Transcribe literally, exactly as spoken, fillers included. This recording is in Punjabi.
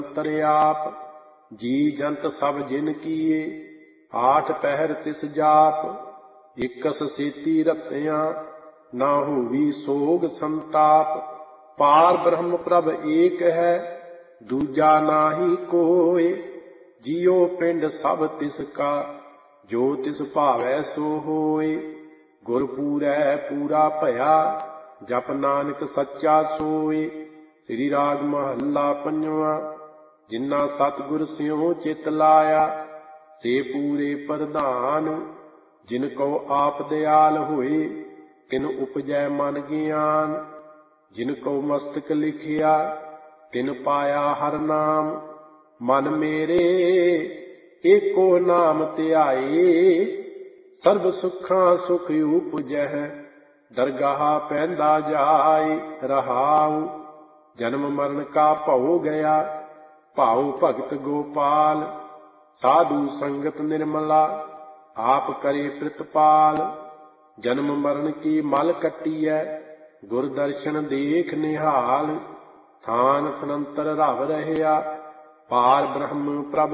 ਤਰਿਆਪ। ਜੀ ਜੰਤ ਸਭ ਜਿਨ ਕੀਏ ਆਠ ਪਹਿਰ ਤਿਸ ਜਾਪ। ਇਕਸ ਸੇਤੀ ਰਤਿਆਂ ਨਾ ਹੋਵੀ ਸੋਗ ਸੰਤਾਪ। ਪਾਰ ਬ੍ਰਹਮ ਪ੍ਰਭ ਏਕ ਹੈ ਦੂਜਾ ਨਾਹੀ ਕੋਇ। ਜਿਉ ਪਿੰਡ ਸਭ ਤਿਸ ਕਾ ਜੋ ਤਿਸ ਭਾਵੈ ਸੋ ਹੋਇ। ਗੁਰ ਪੂਰੈ ਪੂਰਾ ਭਇਆ ਜਪ ਨਾਨਕ ਸੱਚਾ ਸੋਇ। ਸ੍ਰੀ ਰਾਗ ਮਹੱਲਾ ਪੰਜਵਾਂ। ਜਿਨ੍ਹਾਂ ਸਤਿਗੁਰ ਸਿਉ ਚਿਤ ਲਾਇਆ ਸੇ ਪੂਰੇ ਪ੍ਰਧਾਨ। ਜਿਨ ਕਉ ਆਪ ਦਿਆਲ ਹੋਏ ਤਿਨ ਉਪਜੈ ਮਨ ਗਿਆਨ। ਜਿਨ ਕਉ ਮਸਤਕ ਲਿਖਿਆ ਤਿਨ ਪਾਇਆ ਹਰ ਨਾਮ। ਮਨ ਮੇਰੇ ਏਕੋ ਨਾਮ ਧਿਆਏ ਸਰਬ ਸੁੱਖਾਂ ਸੁਖ ਉਪਜੈ। ਦਰਗਾਹ ਪੈਂਦਾ ਜਾਇ ਰਹਾਉ। ਜਨਮ ਮਰਨ ਕਾ ਭਉ ਗਿਆ ਭਾਉ ਭਗਤ ਗੋਪਾਲ। ਸਾਧੂ ਸੰਗਤ ਨਿਰਮਲਾ ਆਪ ਕਰੇ ਪ੍ਰਿਤਪਾਲ। ਜਨਮ ਮਰਨ ਕੀ ਮਲ ਕੱਟੀਐ ਗੁਰ ਦਰਸ਼ਨ ਦੇਖ ਨਿਹਾਲ। ਥਾਨ ਥਨੰਤਰ ਰਵ ਰਹਿਆ ਪਾਰ ਬ੍ਰਹਮ ਪ੍ਰਭ